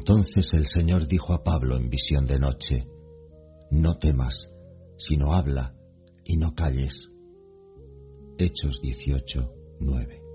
Entonces el Señor dijo a Pablo en visión de noche: no temas, sino habla y no calles. Hechos 18:9.